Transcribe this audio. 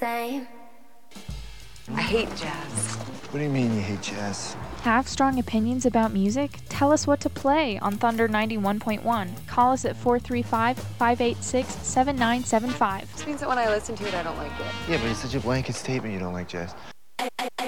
same. I hate jazz. What do you mean you hate jazz? Have strong opinions about music? Tell us what to play on Thunder 91.1. Call us at 435-586-7975. This means that when I listen to it, I don't like it. Yeah, but it's such a blanket statement you don't like jazz.